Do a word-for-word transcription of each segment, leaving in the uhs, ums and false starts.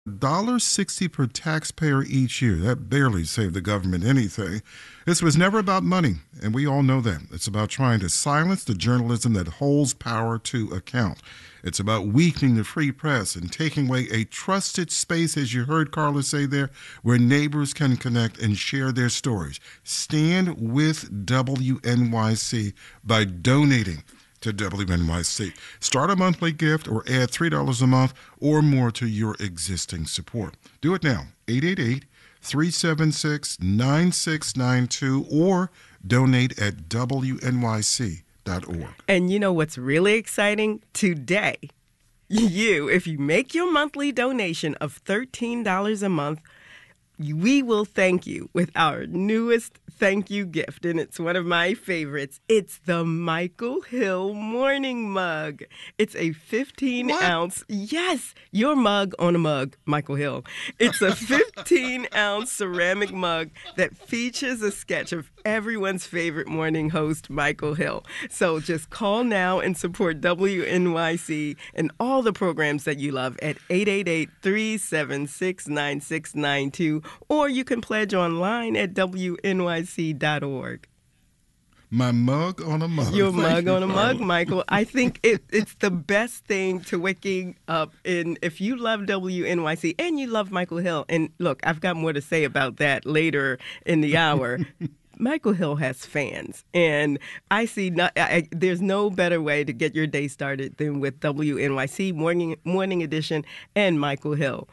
one dollar sixty per taxpayer each year. That barely saved the government anything. This was never about money, and we all know that. It's about trying to silence the journalism that holds power to account. It's about weakening the free press and taking away a trusted space, as you heard Carla say there, where neighbors can connect and share their stories. Stand with W N Y C by donating to W N Y C. Start a monthly gift or add three dollars a month or more to your existing support. Do it now, eight eight eight, three seven six, nine six nine two, or donate at W N Y C dot org. And you know what's really exciting? Today, you, if you make your monthly donation of thirteen dollars a month, we will thank you with our newest thank you gift, and it's one of my favorites. It's the Michael Hill Morning Mug. It's a fifteen ounce, yes, your mug on a mug, Michael Hill. It's a fifteen ounce ceramic mug that features a sketch of everyone's favorite morning host, Michael Hill. So just call now and support W N Y C and all the programs that you love at eight eight eight, three seven six, nine six nine two, or you can pledge online at W N Y C dot org. My mug on a mug. Your Thank mug you, on a Carla. mug, Michael. I think it, it's the best thing to waking up. And if you love W N Y C and you love Michael Hill, and look, I've got more to say about that later in the hour. Michael Hill has fans, and I see not, I, there's no better way to get your day started than with W N Y C Morning, Morning Edition and Michael Hill.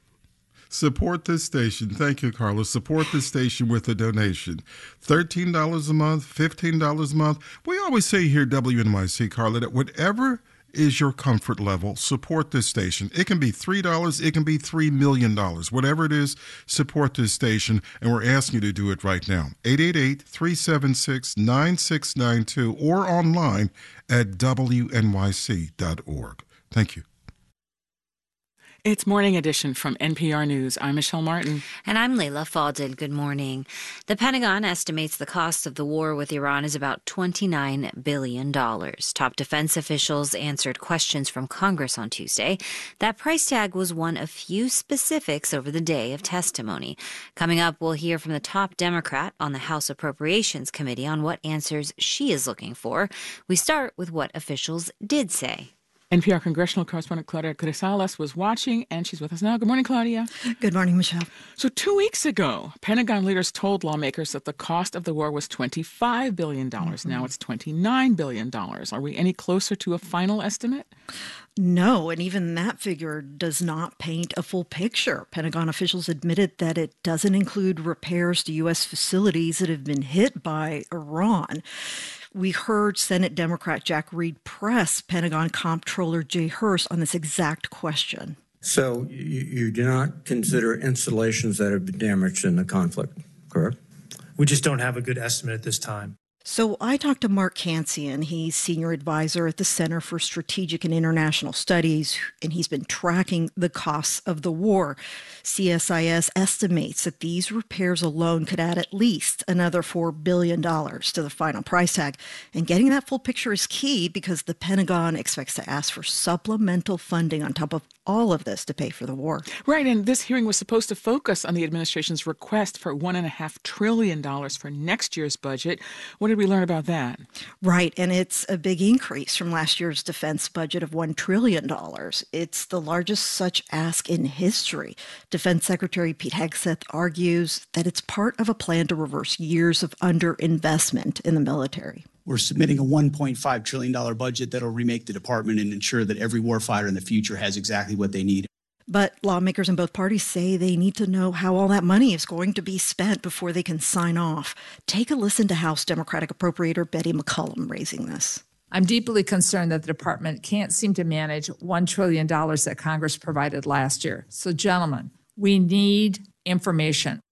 Support this station. Thank you, Carlos. Support this station with a donation. thirteen dollars a month, fifteen dollars a month. We always say here at W N Y C, Carla, that whatever is your comfort level, support this station. It can be three dollars, it can be three million dollars. Whatever it is, support this station, and we're asking you to do it right now. eight eight eight, three seven six, nine six nine two or online at W N Y C dot org. Thank you. It's Morning Edition from N P R News. I'm Michelle Martin. And I'm Layla Faldin. Good morning. The Pentagon estimates the cost of the war with Iran is about twenty-nine billion dollars. Top defense officials answered questions from Congress on Tuesday. That price tag was one of few specifics over the day of testimony. Coming up, we'll hear from the top Democrat on the House Appropriations Committee on what answers she is looking for. We start with what officials did say. N P R congressional correspondent Claudia Grisales was watching, and she's with us now. Good morning, Claudia. Good morning, Michelle. So two weeks ago, Pentagon leaders told lawmakers that the cost of the war was twenty-five billion dollars. Mm-hmm. Now it's twenty-nine billion dollars. Are we any closer to a final estimate? No, and even that figure does not paint a full picture. Pentagon officials admitted that it doesn't include repairs to U S facilities that have been hit by Iran. We heard Senate Democrat Jack Reed press Pentagon Comptroller Jay Hurst on this exact question. So you, you do not consider installations that have been damaged in the conflict, correct? We just don't have a good estimate at this time. So I talked to Mark Cancian. He's senior advisor at the Center for Strategic and International Studies, and he's been tracking the costs of the war. C S I S estimates that these repairs alone could add at least another four billion dollars to the final price tag. And getting that full picture is key because the Pentagon expects to ask for supplemental funding on top of all of this to pay for the war. Right, and this hearing was supposed to focus on the administration's request for one point five trillion dollars for next year's budget. What did we learn about that? Right, and it's a big increase from last year's defense budget of one trillion dollars. It's the largest such ask in history. Defense Secretary Pete Hegseth argues that it's part of a plan to reverse years of underinvestment in the military. We're submitting a one point five trillion dollars budget that'll remake the department and ensure that every warfighter in the future has exactly what they need. But lawmakers in both parties say they need to know how all that money is going to be spent before they can sign off. Take a listen to House Democratic Appropriator Betty McCollum raising this. I'm deeply concerned that the department can't seem to manage one trillion dollars that Congress provided last year. So, gentlemen, we need information.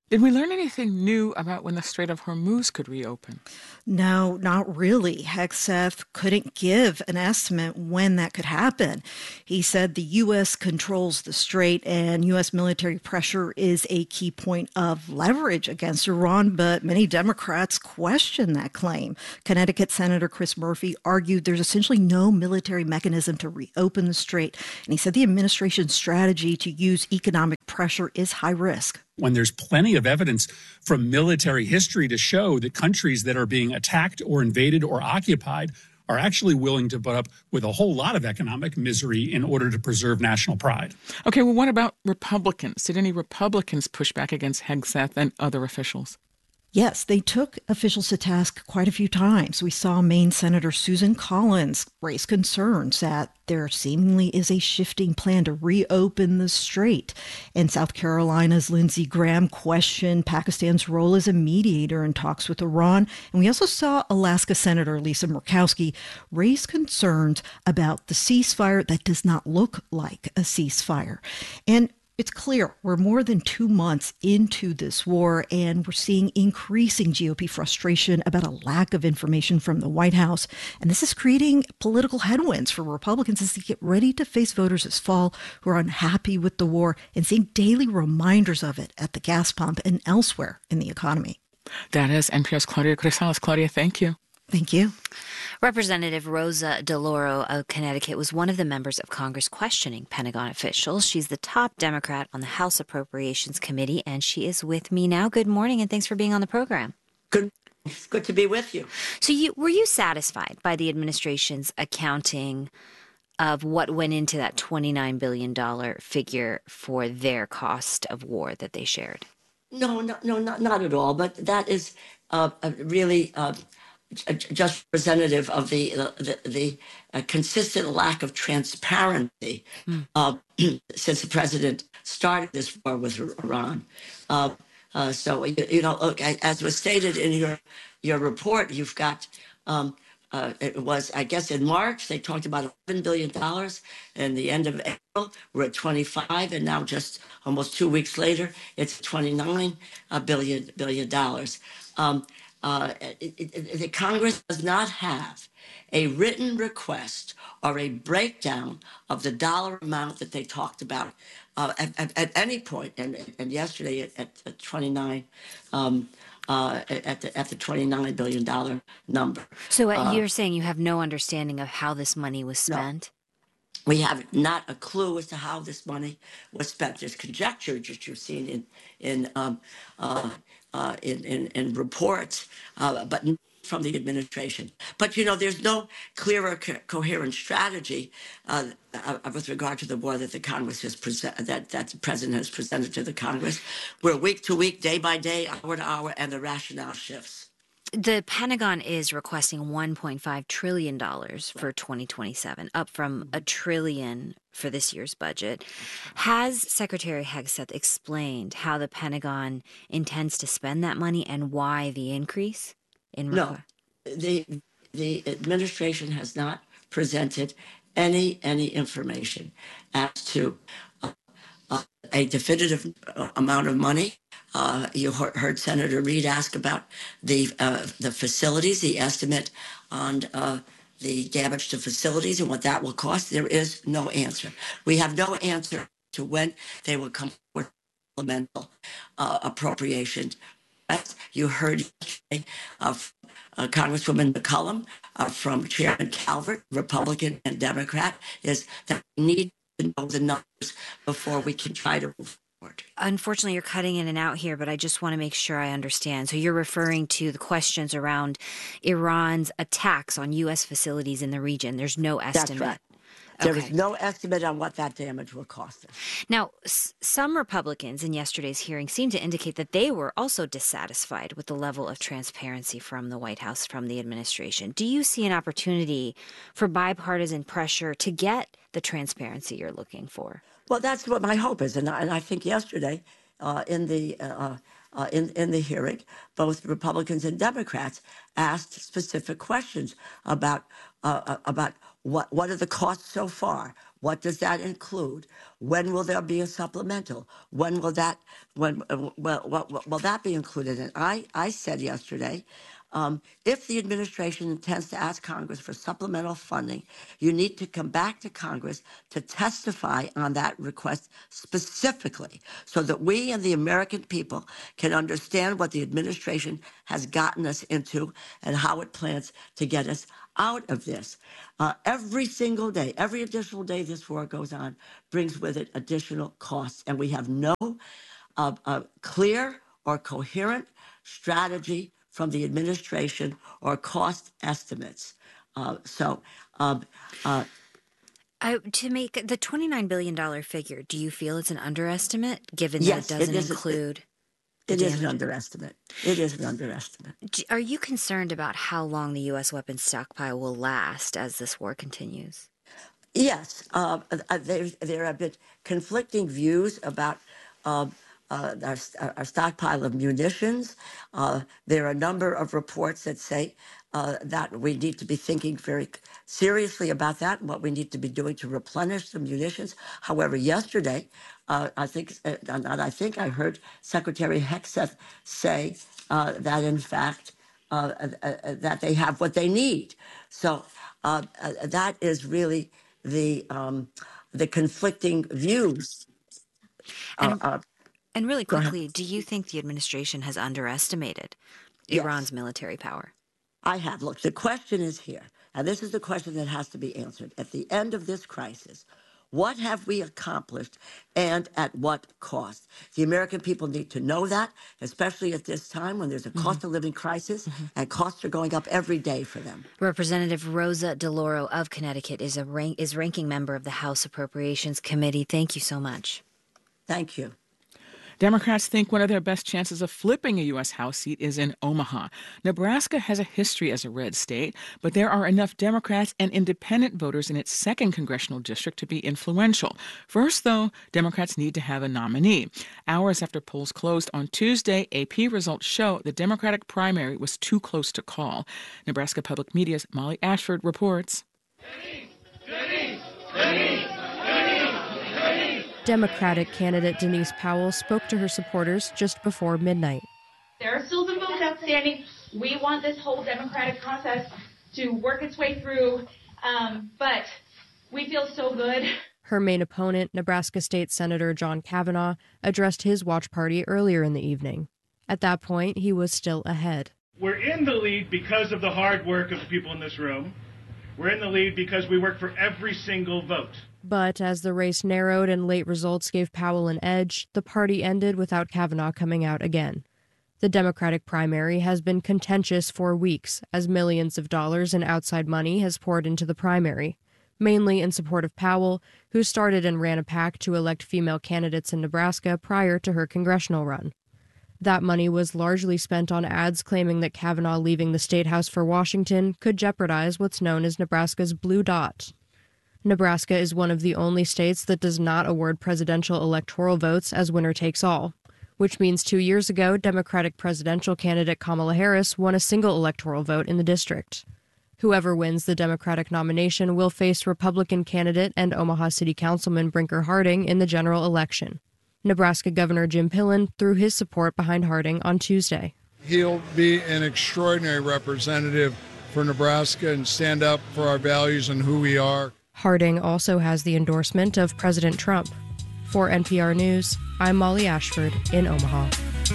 Did we learn anything new about when the Strait of Hormuz could reopen? No, not really. Hegseth couldn't give an estimate when that could happen. He said the U S controls the strait and U S military pressure is a key point of leverage against Iran, but many Democrats question that claim. Connecticut Senator Chris Murphy argued there's essentially no military mechanism to reopen the strait, and he said the administration's strategy to use economic pressure is high risk. When there's plenty of evidence from military history to show that countries that are being attacked or invaded or occupied are actually willing to put up with a whole lot of economic misery in order to preserve national pride. Okay, well, what about Republicans? Did any Republicans push back against Hegseth and other officials? Yes, they took officials to task quite a few times. We saw Maine Senator Susan Collins raise concerns that there seemingly is a shifting plan to reopen the strait. And South Carolina's Lindsey Graham questioned Pakistan's role as a mediator in talks with Iran. And we also saw Alaska Senator Lisa Murkowski raise concerns about the ceasefire that does not look like a ceasefire. And it's clear we're more than two months into this war, and we're seeing increasing G O P frustration about a lack of information from the White House. And this is creating political headwinds for Republicans as they get ready to face voters this fall who are unhappy with the war and seeing daily reminders of it at the gas pump and elsewhere in the economy. That is N P R's Claudia Grisales. Claudia, thank you. Thank you. Representative Rosa DeLauro of Connecticut was one of the members of Congress questioning Pentagon officials. She's the top Democrat on the House Appropriations Committee, and she is with me now. Good morning, and thanks for being on the program. Good. It's good to be with you. So you, were you satisfied by the administration's accounting of what went into that twenty-nine billion dollars figure for their cost of war that they shared? No, no, no, not, not at all. But that is uh, really... Uh, just representative of the the, the uh, consistent lack of transparency mm. uh, since the president started this war with Iran. Uh, uh, so you, you know, look, as was stated in your your report, you've got um, uh, it was I guess in March they talked about eleven billion dollars, and the end of April we're at twenty-five, and now just almost two weeks later it's twenty-nine uh, billion billion dollars. Um, Uh, it, it, the Congress does not have a written request or a breakdown of the dollar amount that they talked about uh, at, at, at any point. And, and yesterday at, at, at twenty-nine, um, uh, at the at the twenty-nine billion dollar number. So uh, uh, you're saying you have no understanding of how this money was spent? No. We have not a clue as to how this money was spent. There's conjecture that you've seen in in um, uh, uh, in, in, in reports, uh, but from the administration. But you know, there's no clear or co- coherent strategy uh, uh, with regard to the war that the Congress has present that that the president has presented to the Congress. We're week to week, day by day, hour to hour, and the rationale shifts. The Pentagon is requesting one point five trillion dollars for twenty twenty-seven, up from a trillion for this year's budget. Has Secretary Hegseth explained how the Pentagon intends to spend that money and why the increase in request? No, the the administration has not presented any any information as to uh, uh, a definitive amount of money. Uh, you heard Senator Reid ask about the uh, the facilities, the estimate on uh, the damage to facilities and what that will cost. There is no answer. We have no answer to when they will come with supplemental uh, appropriation. You heard of uh, Congresswoman McCollum uh, from Chairman Calvert, Republican and Democrat, is that we need to know the numbers before we can try to move. Unfortunately, you're cutting in and out here, but I just want to make sure I understand. So you're referring to the questions around Iran's attacks on U S facilities in the region. There's no estimate. That's right. There okay. is no estimate on what that damage will cost us. Now, s- some Republicans in yesterday's hearing seemed to indicate that they were also dissatisfied with the level of transparency from the White House, from the administration. Do you see an opportunity for bipartisan pressure to get the transparency you're looking for? Well, that's what my hope is, and I, and I think yesterday uh, in the uh, uh, in in the hearing, both Republicans and Democrats asked specific questions about uh, about what what are the costs so far, What does that include? When will there be a supplemental? When will that when uh, well, well, will that be included? And I, I said yesterday, um, if the administration intends to ask Congress for supplemental funding, you need to come back to Congress to testify on that request specifically so that we and the American people can understand what the administration has gotten us into and how it plans to get us out of this. Uh, every single day, every additional day this war goes on brings with it additional costs, and we have no uh, uh, clear or coherent strategy from the administration or cost estimates. Uh, so, um, uh, I, to make the twenty-nine billion dollars figure, do you feel it's an underestimate, given yes, that it doesn't it is, include? It, it is an underestimate. It is an underestimate. Are you concerned about how long the U S weapons stockpile will last as this war continues? Yes, uh, there, there have been conflicting views about uh, uh, our, our stockpile of munitions. Uh, there are a number of reports that say uh, that we need to be thinking very seriously about that and what we need to be doing to replenish the munitions. However, yesterday, uh, I think, uh, and I think I heard Secretary Hegseth say uh, that, in fact, uh, uh, uh, that they have what they need. So uh, uh, that is really the um, the conflicting views. And, uh, uh, and really quickly, do you think the administration has underestimated Yes. Iran's military power? I have. Look, the question is here, and this is the question that has to be answered. At the end of this crisis, what have we accomplished and at what cost? The American people need to know that, especially at this time when there's a cost of living crisis mm-hmm. and costs are going up every day for them. Representative Rosa DeLauro of Connecticut is a rank, is ranking member of the House Appropriations Committee. Thank you so much. Thank you. Democrats think one of their best chances of flipping a U S House seat is in Omaha. Nebraska has a history as a red state, but there are enough Democrats and independent voters in its second congressional district to be influential. First, though, Democrats need to have a nominee. Hours after polls closed on Tuesday, A P results show the Democratic primary was too close to call. Nebraska Public Media's Molly Ashford reports. Denise, Denise, Denise. Democratic candidate Denise Powell spoke to her supporters just before midnight. There are still some votes outstanding. We want this whole democratic process to work its way through, um, but we feel so good. Her main opponent, Nebraska State Senator John Kavanaugh, addressed his watch party earlier in the evening. At that point, he was still ahead. We're in the lead because of the hard work of the people in this room. We're in the lead because we work for every single vote. But as the race narrowed and late results gave Powell an edge, the party ended without Kavanaugh coming out again. The Democratic primary has been contentious for weeks, as millions of dollars in outside money has poured into the primary, mainly in support of Powell, who started and ran a PAC to elect female candidates in Nebraska prior to her congressional run. That money was largely spent on ads claiming that Kavanaugh leaving the State House for Washington could jeopardize what's known as Nebraska's Blue Dot. Nebraska is one of the only states that does not award presidential electoral votes as winner takes all, which means two years ago, Democratic presidential candidate Kamala Harris won a single electoral vote in the district. Whoever wins the Democratic nomination will face Republican candidate and Omaha City Councilman Brinker Harding in the general election. Nebraska Governor Jim Pillen threw his support behind Harding on Tuesday. He'll be an extraordinary representative for Nebraska and stand up for our values and who we are. Harding also has the endorsement of President Trump. For N P R News, I'm Molly Ashford in Omaha.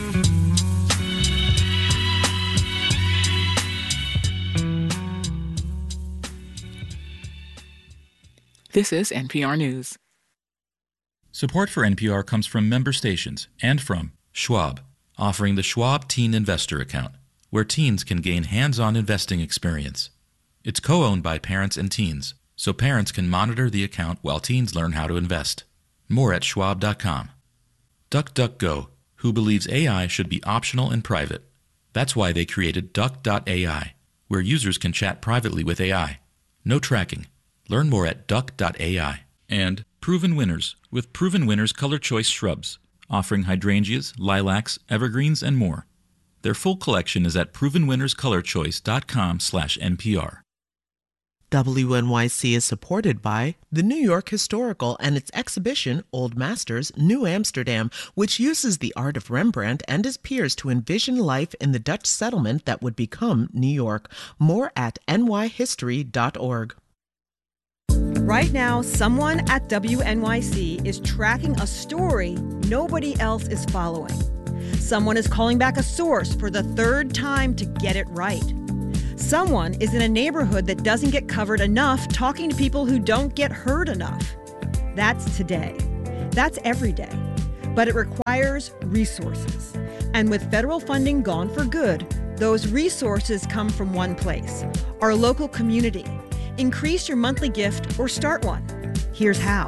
This is N P R News. Support for N P R comes from member stations and from Schwab, offering the Schwab Teen Investor Account, where teens can gain hands-on investing experience. It's co-owned by parents and teens, so parents can monitor the account while teens learn how to invest. More at schwab dot com. DuckDuckGo, who believes A I should be optional and private. That's why they created Duck dot A I, where users can chat privately with A I. No tracking. Learn more at Duck dot A I. And Proven Winners, with Proven Winners Color Choice Shrubs, offering hydrangeas, lilacs, evergreens, and more. Their full collection is at proven winners color choice dot com slash N P R. W N Y C is supported by the New York Historical and its exhibition, Old Masters, New Amsterdam, which uses the art of Rembrandt and his peers to envision life in the Dutch settlement that would become New York. More at n y history dot org. Right now, someone at W N Y C is tracking a story nobody else is following. Someone is calling back a source for the third time to get it right. Someone is in a neighborhood that doesn't get covered enough, talking to people who don't get heard enough. That's today. That's every day. But it requires resources. And with federal funding gone for good, those resources come from one place, our local community. Increase your monthly gift or start one. Here's how.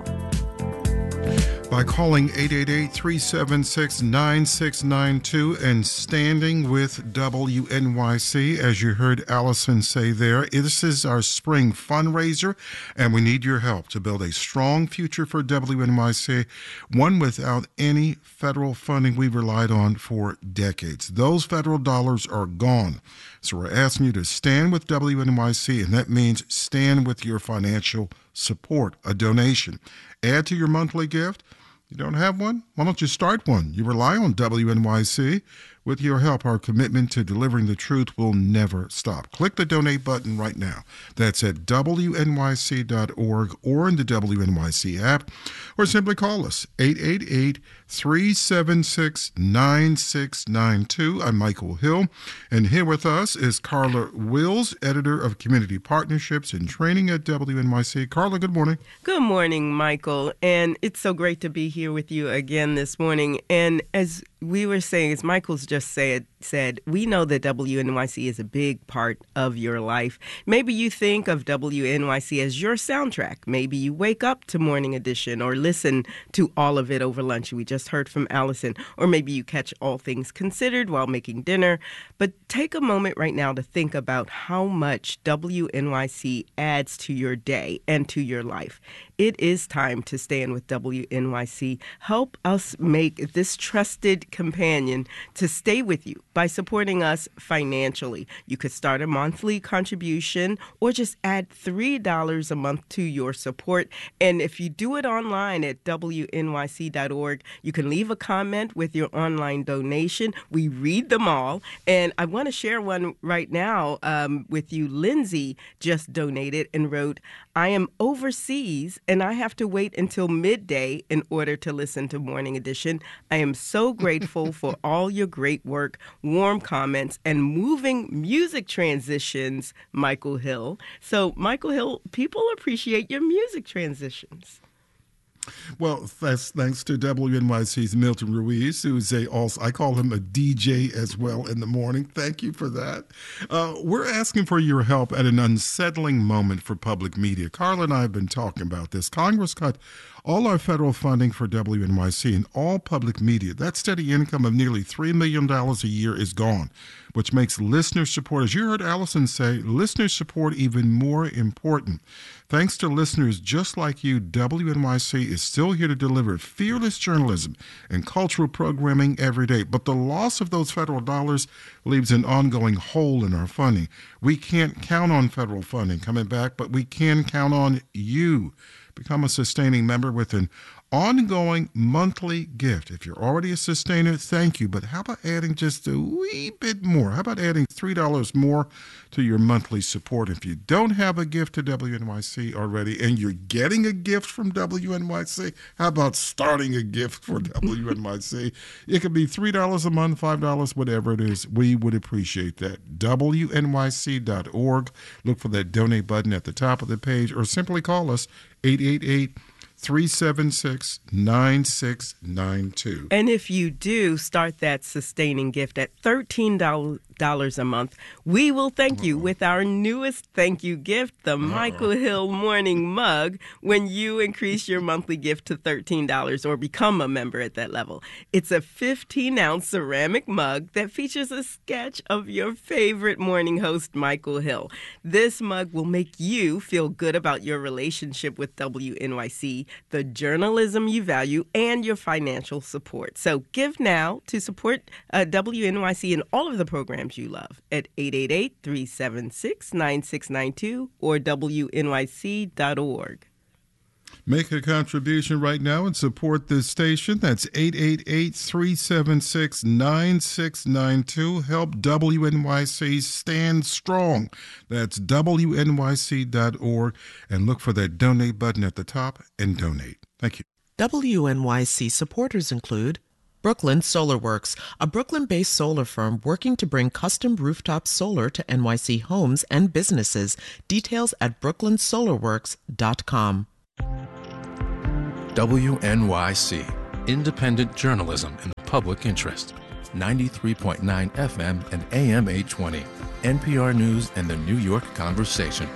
By calling eight eight eight, three seven six, nine six nine two and standing with W N Y C. As you heard Allison say there, this is our spring fundraiser, and we need your help to build a strong future for W N Y C, one without any federal funding we've relied on for decades. Those federal dollars are gone. So we're asking you to stand with W N Y C, and that means stand with your financial support, a donation. Add to your monthly gift. You don't have one? Why don't you start one? You rely on W N Y C. With your help, our commitment to delivering the truth will never stop. Click the donate button right now. That's at W N Y C dot org or in the W N Y C app, or simply call us, eight eight eight, three seven six, nine six nine two. I'm Michael Hill, and here with us is Carla Wills, editor of Community Partnerships and Training at W N Y C. Carla, good morning. Good morning, Michael, and it's so great to be here with you again this morning. And as we were saying, as Michael's just said, said, we know that W N Y C is a big part of your life. Maybe you think of W N Y C as your soundtrack. Maybe you wake up to Morning Edition or listen to all of it over lunch. We just heard from Allison. Or maybe you catch All Things Considered while making dinner. But take a moment right now to think about how much W N Y C adds to your day and to your life. It is time to stand with W N Y C. Help us make this trusted companion to stay with you by supporting us financially. You could start a monthly contribution or just add three dollars a month to your support. And if you do it online at W N Y C dot org, you can leave a comment with your online donation. We read them all. And I want to share one right now um, with you. Lindsay just donated and wrote, I am overseas and I have to wait until midday in order to listen to Morning Edition. I am so grateful for all your great work, warm comments, and moving music transitions, Michael Hill. So, Michael Hill, people appreciate your music transitions. Well, that's thanks to W N Y C's Milton Ruiz, who's a also, I call him a D J as well in the morning. Thank you for that. Uh, we're asking for your help at an unsettling moment for public media. Carla and I have been talking about this. Congress cut all our federal funding for W N Y C and all public media. That steady income of nearly three million dollars a year is gone, which makes listener support, as you heard Allison say, listener support even more important. Thanks to listeners just like you, W N Y C is still here to deliver fearless journalism and cultural programming every day. But the loss of those federal dollars leaves an ongoing hole in our funding. We can't count on federal funding coming back, but we can count on you. Become a sustaining member with an ongoing monthly gift. If you're already a sustainer, thank you. But how about adding just a wee bit more? How about adding three dollars more to your monthly support? If you don't have a gift to W N Y C already and you're getting a gift from W N Y C, how about starting a gift for W N Y C? It could be three dollars a month, five dollars, whatever it is. We would appreciate that. W N Y C dot org. Look for that donate button at the top of the page or simply call us eight eight eight, three seven six, nine six nine two. And if you do start that sustaining gift at thirteen dollars a month, we will thank you with our newest thank you gift, the Uh-oh. Michael Hill Morning Mug, when you increase your monthly gift to thirteen dollars or become a member at that level. It's a fifteen-ounce ceramic mug that features a sketch of your favorite morning host, Michael Hill. This mug will make you feel good about your relationship with W N Y C, the journalism you value, and your financial support. So give now to support uh, W N Y C and all of the programs programs you love at eight eight eight, three seven six, nine six nine two or W N Y C dot org. Make a contribution right now and support this station. That's eight eight eight, three seven six, nine six nine two. Help W N Y C stand strong. That's W N Y C dot org. And look for that donate button at the top and donate. Thank you. W N Y C supporters include Brooklyn Solar Works, a Brooklyn-based solar firm working to bring custom rooftop solar to N Y C homes and businesses. Details at brooklyn solar works dot com. W N Y C, independent journalism in the public interest. ninety-three point nine F M and A M eight twenty. N P R News and the New York Conversation.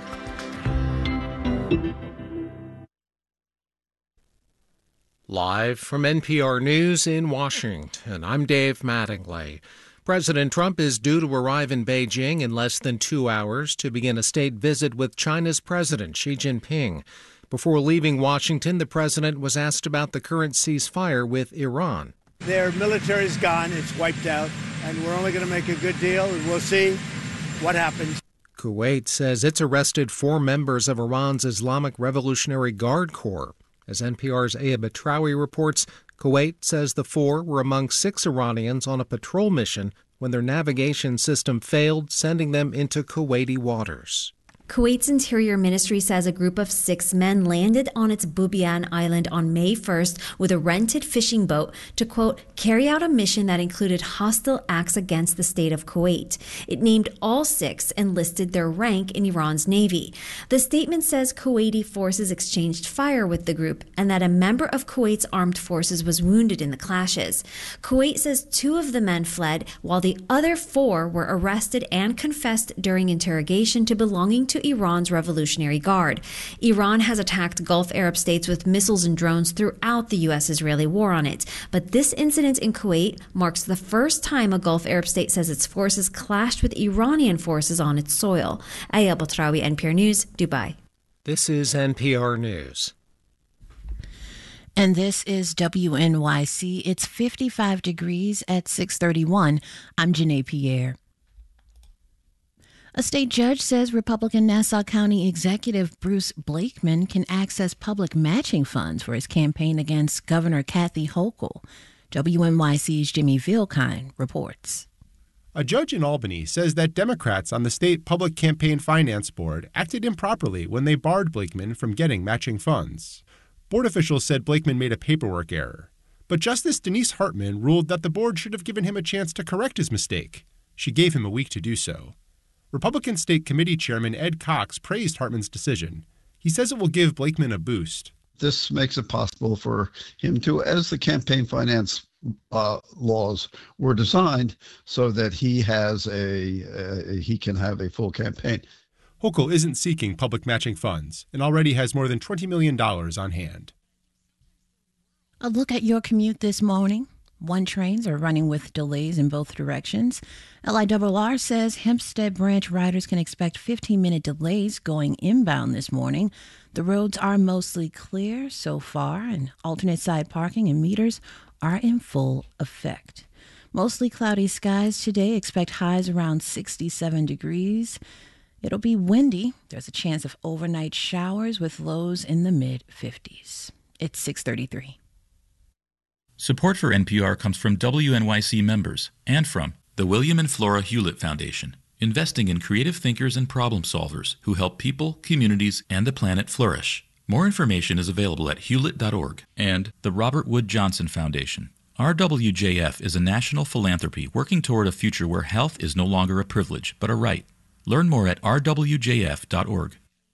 Live from N P R News in Washington, I'm Dave Mattingly. President Trump is due to arrive in Beijing in less than two hours to begin a state visit with China's President Xi Jinping. Before leaving Washington, the president was asked about the current ceasefire with Iran. Their military's gone, it's wiped out, and we're only going to make a good deal, and we'll see what happens. Kuwait says it's arrested four members of Iran's Islamic Revolutionary Guard Corps. As N P R's Aya Batrawi reports, Kuwait says the four were among six Iranians on a patrol mission when their navigation system failed, sending them into Kuwaiti waters. Kuwait's Interior Ministry says a group of six men landed on its Bubiyan Island on May first with a rented fishing boat to, quote, carry out a mission that included hostile acts against the state of Kuwait. It named all six and listed their rank in Iran's navy. The statement says Kuwaiti forces exchanged fire with the group and that a member of Kuwait's armed forces was wounded in the clashes. Kuwait says two of the men fled while the other four were arrested and confessed during interrogation to belonging to Iran's Revolutionary Guard. Iran has attacked Gulf Arab states with missiles and drones throughout the U S-Israeli war on it. But this incident in Kuwait marks the first time a Gulf Arab state says its forces clashed with Iranian forces on its soil. Aya Batrawi, N P R News, Dubai. This is N P R News. And this is W N Y C. It's fifty-five degrees at six thirty-one. I'm Janae Pierre. A state judge says Republican Nassau County Executive Bruce Blakeman can access public matching funds for his campaign against Governor Kathy Hochul. W N Y C's Jimmy Vilkine reports. A judge in Albany says that Democrats on the state Public Campaign Finance Board acted improperly when they barred Blakeman from getting matching funds. Board officials said Blakeman made a paperwork error. But Justice Denise Hartman ruled that the board should have given him a chance to correct his mistake. She gave him a week to do so. Republican State Committee Chairman Ed Cox praised Hartman's decision. He says it will give Blakeman a boost. This makes it possible for him to, as the campaign finance uh, laws were designed, so that he has a, a he can have a full campaign. Hochul isn't seeking public matching funds and already has more than twenty million dollars on hand. A look at your commute this morning. One trains are running with delays in both directions. L I R R says Hempstead Branch riders can expect fifteen-minute delays going inbound this morning. The roads are mostly clear so far, and alternate side parking and meters are in full effect. Mostly cloudy skies today. Expect highs around sixty-seven degrees. It'll be windy. There's a chance of overnight showers with lows in the mid-fifties. It's six thirty-three. Support for N P R comes from W N Y C members and from the William and Flora Hewlett Foundation, investing in creative thinkers and problem solvers who help people, communities, and the planet flourish. More information is available at hewlett dot org. And the Robert Wood Johnson Foundation. R W J F is a national philanthropy working toward a future where health is no longer a privilege, but a right. Learn more at r w j f dot org.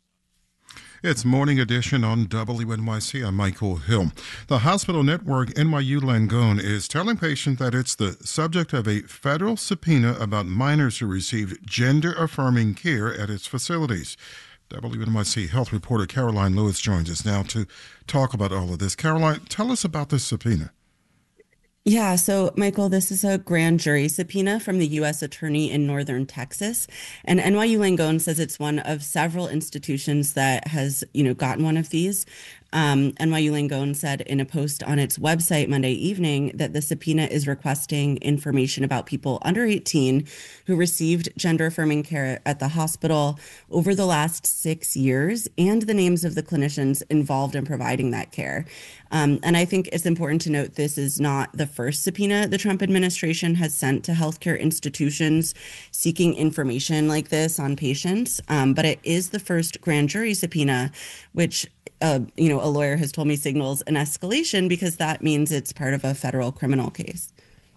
It's Morning Edition on W N Y C. I'm Michael Hill. The hospital network N Y U Langone is telling patients that it's the subject of a federal subpoena about minors who received gender-affirming care at its facilities. W N Y C health reporter Caroline Lewis joins us now to talk about all of this. Caroline, tell us about this subpoena. Yeah, so Michael, this is a grand jury subpoena from the U S Attorney in Northern Texas, and N Y U Langone says it's one of several institutions that has, you know, gotten one of these. Um, N Y U Langone said in a post on its website Monday evening that the subpoena is requesting information about people under eighteen who received gender-affirming care at the hospital over the last six years and the names of the clinicians involved in providing that care. Um, and I think it's important to note this is not the first subpoena the Trump administration has sent to healthcare institutions seeking information like this on patients, um, but it is the first grand jury subpoena, which Uh, you know, a lawyer has told me signals an escalation because that means it's part of a federal criminal case.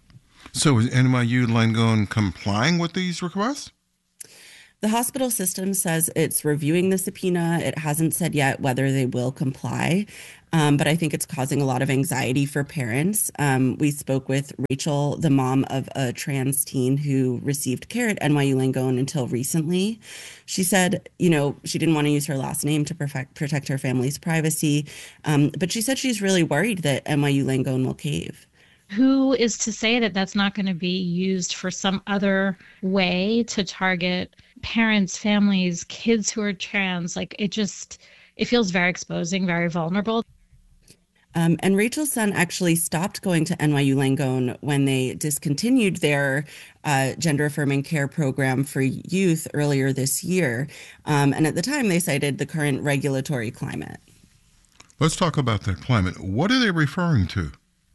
So is N Y U Langone complying with these requests? The hospital system says it's reviewing the subpoena. It hasn't said yet whether they will comply, um, but I think it's causing a lot of anxiety for parents. Um, we spoke with Rachel, the mom of a trans teen who received care at N Y U Langone until recently. She said, you know, she didn't want to use her last name to perfect, protect her family's privacy, um, but she said she's really worried that N Y U Langone will cave. Who is to say that that's not going to be used for some other way to target parents, families, kids who are trans? Like, it just, it feels very exposing, very vulnerable. Um, and Rachel's son actually stopped going to N Y U Langone when they discontinued their uh, gender-affirming care program for youth earlier this year. Um, and at the time, they cited the current regulatory climate. Let's talk about that climate. What are they referring to?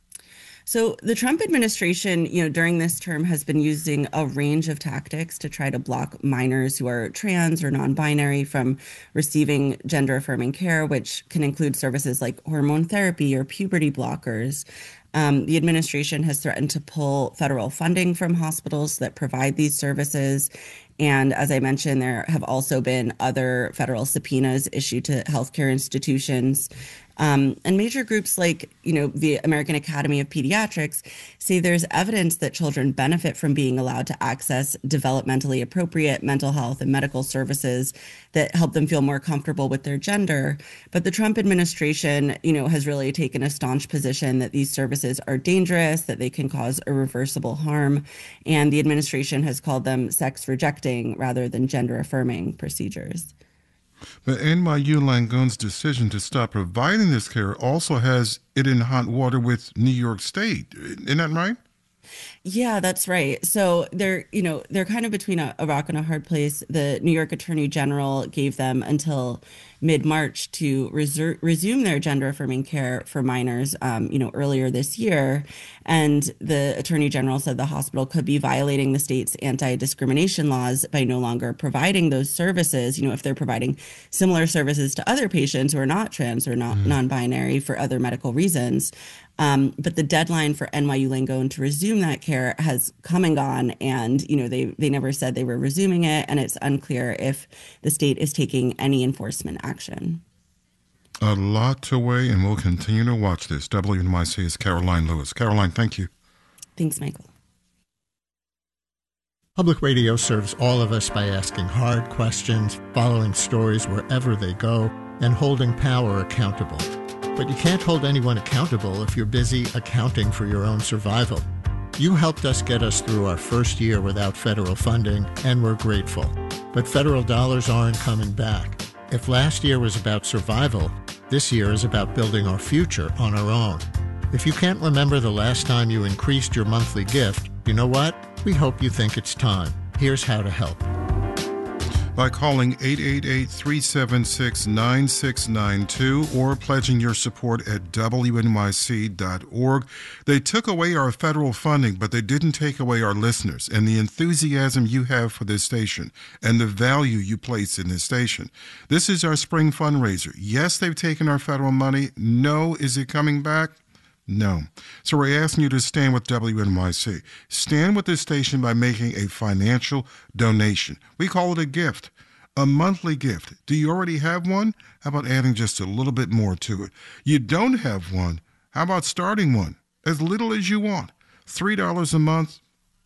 So the Trump administration, you know, during this term has been using a range of tactics to try to block minors who are trans or non-binary from receiving gender-affirming care, which can include services like hormone therapy or puberty blockers. Um, the administration has threatened to pull federal funding from hospitals that provide these services. And as I mentioned, there have also been other federal subpoenas issued to healthcare institutions. Um, and major groups like, you know, the American Academy of Pediatrics say there's evidence that children benefit from being allowed to access developmentally appropriate mental health and medical services that help them feel more comfortable with their gender. But the Trump administration, you know, has really taken a staunch position that these services are dangerous, that they can cause irreversible harm. And the administration has called them sex rejecting rather than gender affirming procedures. But N Y U Langone's decision to stop providing this care also has it in hot water with New York State. Isn't that right? Yeah, that's right. So they're, you know, they're kind of between a, a rock and a hard place. The New York Attorney General gave them until mid-March to reser- resume their gender-affirming care for minors, um, you know, earlier this year. And the Attorney General said the hospital could be violating the state's anti-discrimination laws by no longer providing those services, you know, if they're providing similar services to other patients who are not trans or not mm-hmm. non-binary for other medical reasons. Um, but the deadline for N Y U Langone to resume that care has come and gone, and you know they they never said they were resuming it, and it's unclear if the state is taking any enforcement action. A lot to weigh, and we'll continue to watch this. W N Y C's Caroline Lewis. Caroline, thank you. Thanks, Michael. Public radio serves all of us by asking hard questions, following stories wherever they go, and holding power accountable. But you can't hold anyone accountable if you're busy accounting for your own survival. You helped us get us through our first year without federal funding, and we're grateful. But federal dollars aren't coming back. If last year was about survival, this year is about building our future on our own. If you can't remember the last time you increased your monthly gift, you know what? We hope you think it's time. Here's how to help. By calling eight eight eight, three seven six, nine six nine two or pledging your support at W N Y C dot org. They took away our federal funding, but they didn't take away our listeners and the enthusiasm you have for this station and the value you place in this station. This is our spring fundraiser. Yes, they've taken our federal money. No, is it coming back? No. So we're asking you to stand with W N Y C. Stand with this station by making a financial donation. We call it a gift, a monthly gift. Do you already have one? How about adding just a little bit more to it? You don't have one? How about starting one? As little as you want. three dollars a month.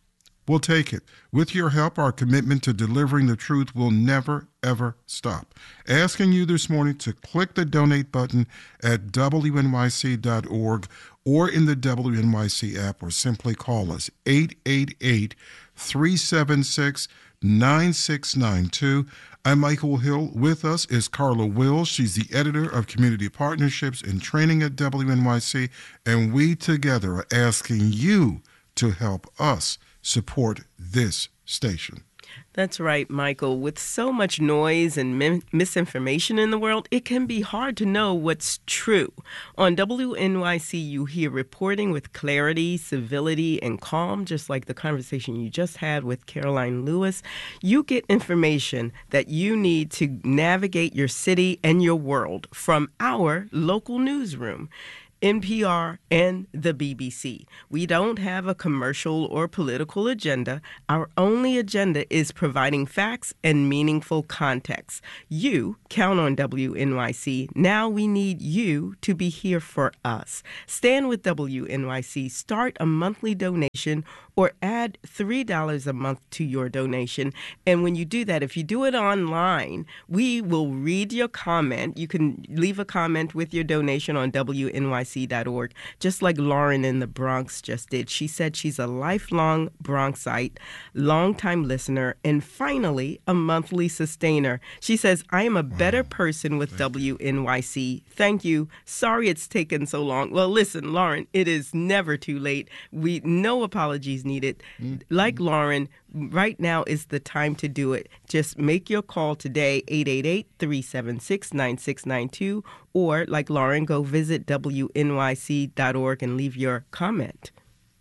We'll take it. With your help, our commitment to delivering the truth will never, ever stop. Asking you this morning to click the donate button at W N Y C dot org or in the W N Y C app, or simply call us eight eight eight, three seven six, nine six nine two. I'm Michael Hill. With us is Carla Wills. She's the editor of Community Partnerships and Training at W N Y C, and we together are asking you to help us support this station. That's right, Michael. With so much noise and mi- misinformation in the world, it can be hard to know what's true. On W N Y C, you hear reporting with clarity, civility, and calm, just like the conversation you just had with Caroline Lewis. You get information that you need to navigate your city and your world from our local newsroom. N P R, and the B B C. We don't have a commercial or political agenda. Our only agenda is providing facts and meaningful context. You count on W N Y C. Now we need you to be here for us. Stand with W N Y C. Start a monthly donation or add three dollars a month to your donation. And when you do that, if you do it online, we will read your comment. You can leave a comment with your donation on W N Y C dot org, just like Lauren in the Bronx just did. She said she's a lifelong Bronxite, longtime listener, and finally a monthly sustainer. She says, I am a better person with W N Y C. Thank you. Sorry it's taken so long. Well, listen, Lauren, it is never too late. We no apologies needed. Like Lauren, right now is the time to do it. Just make your call today, eight eight eight, three seven six, nine six nine two, or like Lauren, go visit W N Y C dot org and leave your comment.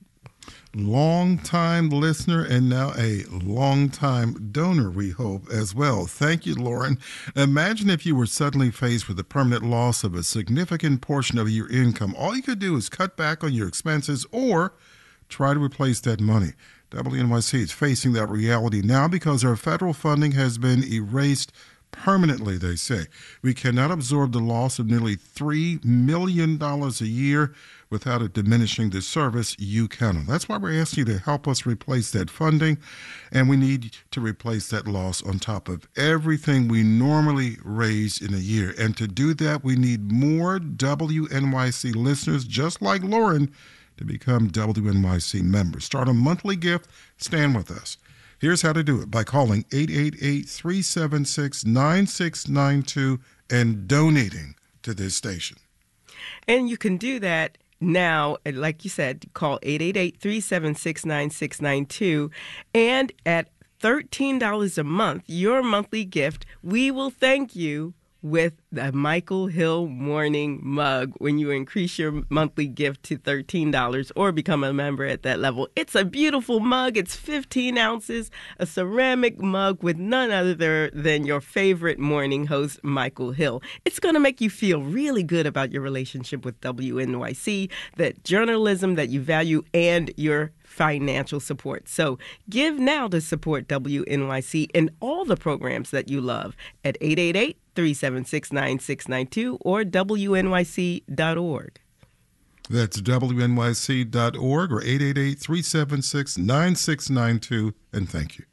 Long-time listener and now a long-time donor, we hope, as well. Thank you, Lauren. Imagine if you were suddenly faced with the permanent loss of a significant portion of your income. All you could do is cut back on your expenses or try to replace that money. W N Y C is facing that reality now because our federal funding has been erased permanently, they say. We cannot absorb the loss of nearly three million dollars a year without it diminishing the service you count on. That's why we're asking you to help us replace that funding, and we need to replace that loss on top of everything we normally raise in a year. And to do that, we need more W N Y C listeners just like Lauren to become W N Y C members. Start a monthly gift. Stand with us. Here's how to do it by calling eight eight eight, three seven six, nine six nine two and donating to this station. And you can do that now, like you said, call eight eight eight, three seven six, nine six nine two. And at thirteen dollars a month, your monthly gift, we will thank you with the Michael Hill Morning Mug when you increase your monthly gift to thirteen dollars or become a member at that level. It's a beautiful mug. It's fifteen ounces, a ceramic mug with none other than your favorite morning host, Michael Hill. It's going to make you feel really good about your relationship with W N Y C, that journalism that you value, and your financial support. So give now to support W N Y C and all the programs that you love at eight eight eight, three seven six, nine six nine two or W N Y C dot org. That's W N Y C dot org or eight eight eight, three seven six, nine six nine two, and thank you.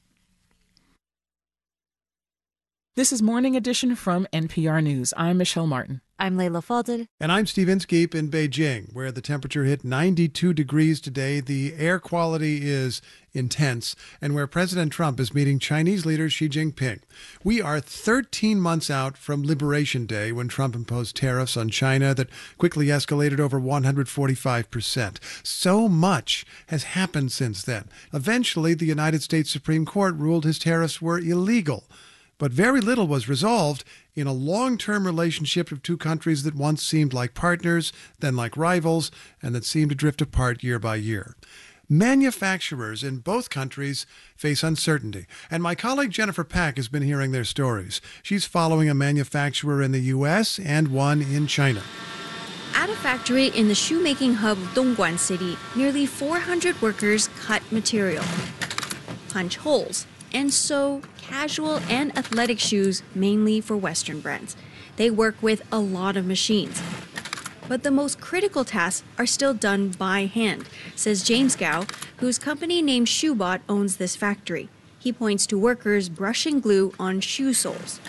This is Morning Edition from N P R News. I'm Michelle Martin. I'm Layla Fadel. And I'm Steve Inskeep in Beijing, where the temperature hit ninety-two degrees today. The air quality is intense, and where President Trump is meeting Chinese leader Xi Jinping. We are thirteen months out from Liberation Day, when Trump imposed tariffs on China that quickly escalated over one hundred forty-five percent. So much has happened since then. Eventually, the United States Supreme Court ruled his tariffs were illegal. But very little was resolved in a long-term relationship of two countries that once seemed like partners, then like rivals, and that seemed to drift apart year by year. Manufacturers in both countries face uncertainty, and my colleague Jennifer Pack has been hearing their stories. She's following a manufacturer in the U S and one in China. At a factory in the shoemaking hub of Dongguan City, nearly four hundred workers cut material, punch holes, and sew casual and athletic shoes, mainly for Western brands. They work with a lot of machines. But the most critical tasks are still done by hand, says James Gao, whose company named Shoebot owns this factory. He points to workers brushing glue on shoe soles.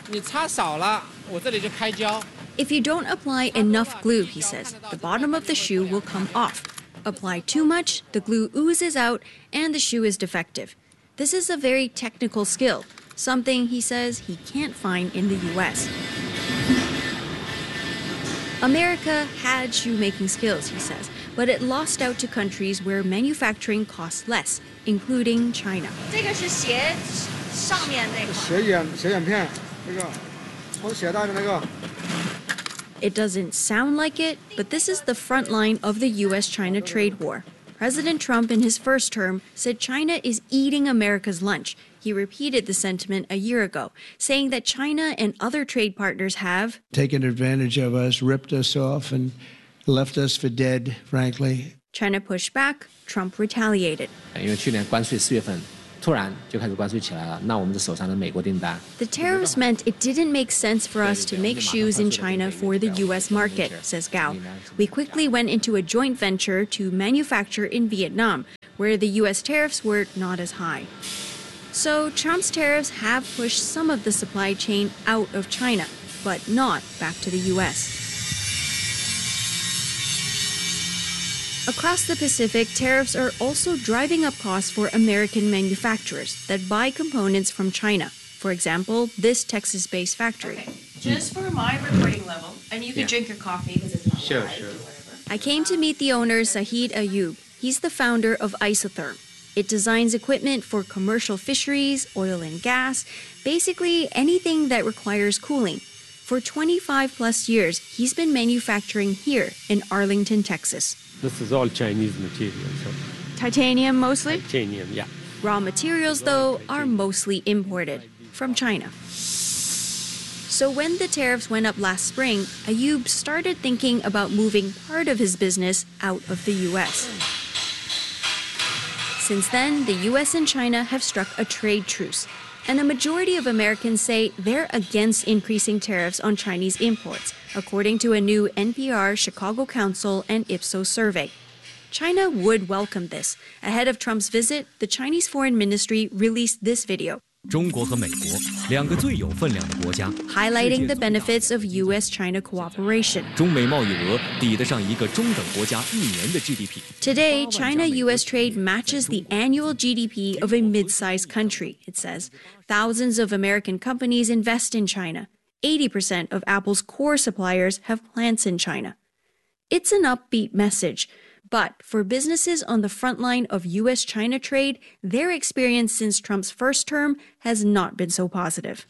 If you don't apply enough glue, he says, the bottom of the shoe will come off. Apply too much, the glue oozes out, and the shoe is defective. This is a very technical skill, something he says he can't find in the U S. America had shoemaking skills, he says, but it lost out to countries where manufacturing costs less, including China. It doesn't sound like it, but this is the front line of the U S China trade war. President Trump, in his first term, said China is eating America's lunch. He repeated the sentiment a year ago, saying that China and other trade partners have taken advantage of us, ripped us off, and left us for dead, frankly. China pushed back, Trump retaliated. The tariffs meant it didn't make sense for us to make shoes in China for the U S market, says Gao. We quickly went into a joint venture to manufacture in Vietnam, where the U S tariffs were not as high. So Trump's tariffs have pushed some of the supply chain out of China, but not back to the U S. Across the Pacific, tariffs are also driving up costs for American manufacturers that buy components from China. For example, this Texas-based factory. Just for my recording level, and you can Yeah. drink your coffee because it's not Sure, live sure. or whatever. I came to meet the owner, Sahid Ayub. He's the founder of Isotherm. It designs equipment for commercial fisheries, oil and gas, basically anything that requires cooling. For twenty-five plus years, he's been manufacturing here in Arlington, Texas. This is all Chinese material. So Titanium mostly? titanium, yeah. Raw materials, though, are mostly imported from China. So when the tariffs went up last spring, Ayub started thinking about moving part of his business out of the U S. Since then, the U S and China have struck a trade truce, and a majority of Americans say they're against increasing tariffs on Chinese imports, according to a new N P R, Chicago Council, and Ipsos survey. China would welcome this. Ahead of Trump's visit, the Chinese Foreign Ministry released this video, 中国和美国两个最有分量的国家， highlighting the benefits of U S China cooperation. 中美贸易额抵得上一个中等国家一年的 G D P。 Today, China-U S trade matches the annual G D P of a mid-sized country, it says. Thousands of American companies invest in China. eighty percent of Apple's core suppliers have plants in China. It's an upbeat message. But for businesses on the front line of U S China trade, their experience since Trump's first term has not been so positive.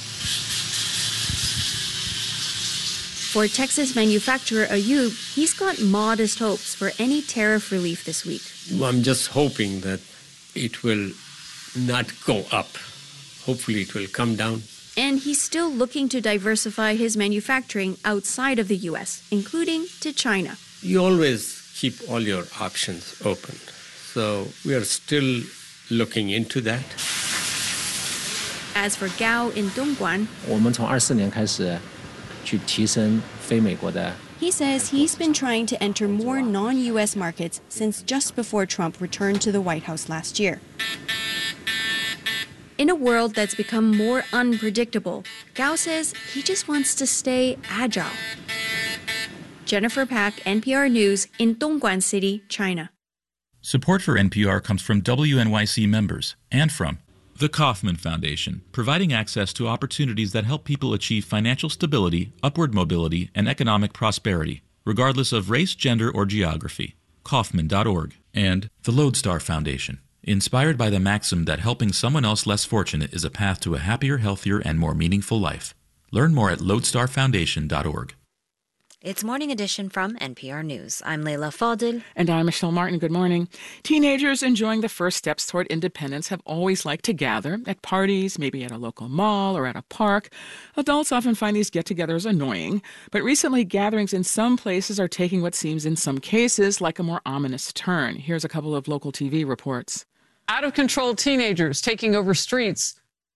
For Texas manufacturer Ayub, he's got modest hopes for any tariff relief this week. I'm just hoping that it will not go up. Hopefully it will come down. And he's still looking to diversify his manufacturing outside of the U S, including to China. You always keep all your options open. So we are still looking into that. As for Gao in Dongguan, 我们从二四年开始去提升非美国的 he says he's been trying to enter more non-U S markets since just before Trump returned to the White House last year. In a world that's become more unpredictable, Gao says he just wants to stay agile. Jennifer Pack, N P R News, in Dongguan City, China. Support for N P R comes from W N Y C members and from the Kauffman Foundation, providing access to opportunities that help people achieve financial stability, upward mobility, and economic prosperity, regardless of race, gender, or geography. Kauffman dot org. And the Lodestar Foundation, inspired by the maxim that helping someone else less fortunate is a path to a happier, healthier, and more meaningful life. Learn more at lodestar foundation dot org. It's Morning Edition from N P R News. I'm Leila Fadil. And I'm Michelle Martin. Good morning. Teenagers enjoying the first steps toward independence have always liked to gather at parties, maybe at a local mall or at a park. Adults often find these get-togethers annoying, but recently gatherings in some places are taking what seems in some cases like a more ominous turn. Here's a couple of local T V reports. Out-of-control teenagers taking over streets.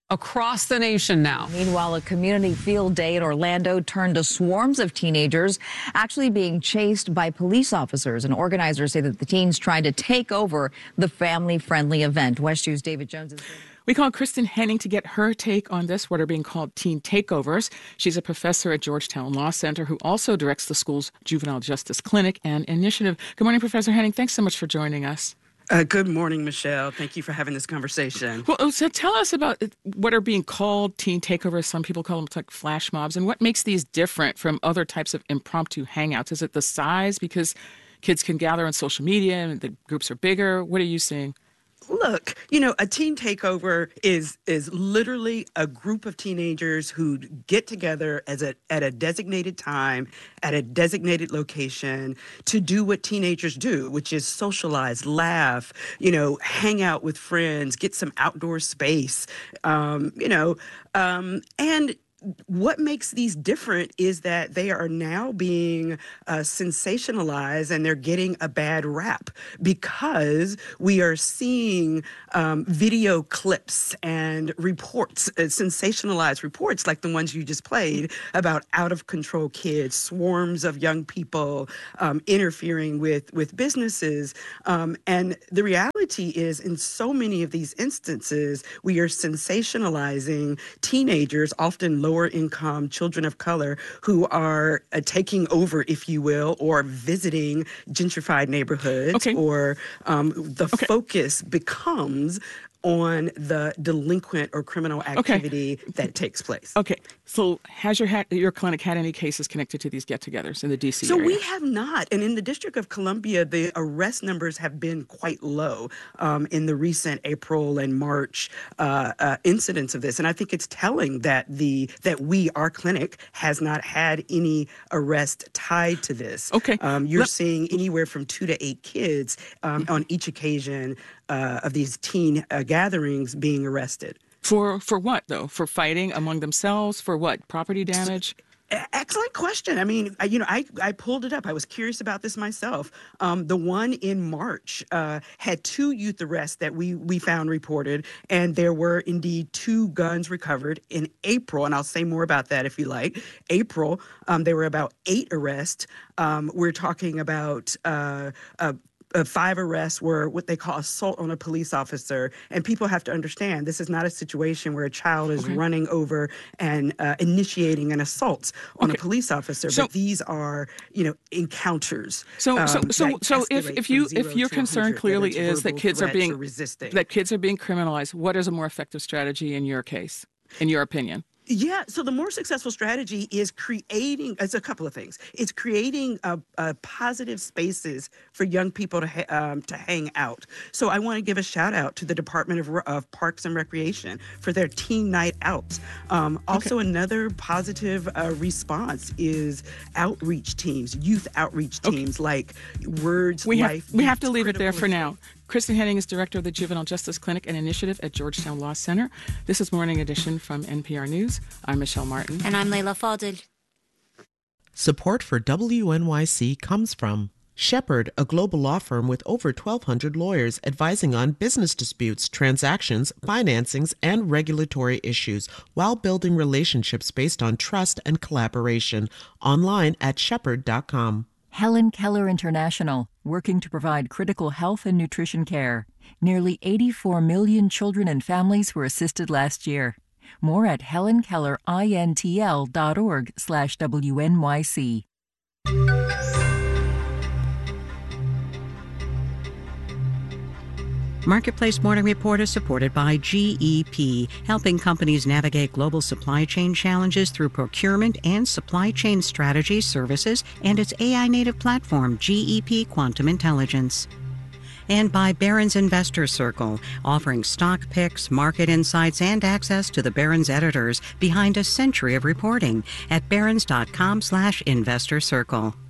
across the nation now. Meanwhile, a community field day in Orlando turned to swarms of teenagers actually being chased by police officers. And organizers say that the teens tried to take over the family-friendly event. West News' David Jones is... We called Kristen Henning to get her take on this, what are being called teen takeovers. She's a professor at Georgetown Law Center who also directs the school's Juvenile Justice Clinic and Initiative. Good morning, Professor Henning. Thanks so much for joining us. Uh, good morning, Michelle. Thank you for having this conversation. Well, so tell us about what are being called teen takeovers. Some people call them like flash mobs. And what makes these different from other types of impromptu hangouts? Is it the size? Because kids can gather on social media and the groups are bigger. What are you seeing? Look, you know, a teen takeover is is literally a group of teenagers who get together as a at a designated time, at a designated location to do what teenagers do, which is socialize, laugh, you know, hang out with friends, get some outdoor space, um, you know, um, and what makes these different is that they are now being uh, sensationalized and they're getting a bad rap because we are seeing um, video clips and reports, uh, sensationalized reports like the ones you just played about out-of-control kids, swarms of young people um, interfering with, with businesses. Um, and the reality is in so many of these instances, we are sensationalizing teenagers, often low lower income children of color who are uh, taking over, if you will, or visiting gentrified neighborhoods, okay. or um, the okay. focus becomes on the delinquent or criminal activity okay. that takes place. Okay. So has your ha- your clinic had any cases connected to these get-togethers in the D C so area? So we have not. And in the District of Columbia, the arrest numbers have been quite low um, in the recent April and March uh, uh, incidents of this. And I think it's telling that the that we, our clinic, has not had any arrest tied to this. Okay. Um, you're Let- seeing anywhere from two to eight kids um, on each occasion uh, of these teen uh, gatherings being arrested. For for what, though? For fighting among themselves? For what? Property damage? Excellent question. I mean, I, you know, I, I pulled it up. I was curious about this myself. Um, the one in March uh, had two youth arrests that we, we found reported, and there were indeed two guns recovered. In April, and I'll say more about that if you like, April, um, there were about eight arrests. Um, we're talking about uh, uh, Uh, five arrests were what they call assault on a police officer. And people have to understand this is not a situation where a child is okay. running over and uh, initiating an assault on okay. a police officer. So, but these are, you know, encounters. So, um, so, so, so if, if you if your concern clearly is that kids are being that kids are being criminalized, what is a more effective strategy in your case, in your opinion? Yeah, so the more successful strategy is creating, it's a couple of things. It's creating a, a positive spaces for young people to ha- um, to hang out. So I want to give a shout out to the Department of, of Parks and Recreation for their teen night outs. Um, also, okay. another positive uh, response is outreach teams, youth outreach teams okay. like Words we Life. Have, we have to leave it there for now. Kristen Henning is director of the Juvenile Justice Clinic and Initiative at Georgetown Law Center. This is Morning Edition from N P R News. I'm Michelle Martin. And I'm Layla Fadel. Support for W N Y C comes from Shepherd, a global law firm with over twelve hundred lawyers advising on business disputes, transactions, financings, and regulatory issues while building relationships based on trust and collaboration. Online at shepherd dot com. Helen Keller International, working to provide critical health and nutrition care. Nearly eighty-four million children and families were assisted last year. More at helen keller intl dot org slash W N Y C. Marketplace Morning Report is supported by G E P, helping companies navigate global supply chain challenges through procurement and supply chain strategy services and its A I-native platform, G E P Quantum Intelligence. And by Barron's Investor Circle, offering stock picks, market insights, and access to the Barron's editors behind a century of reporting at barrons dot com slash investor circle.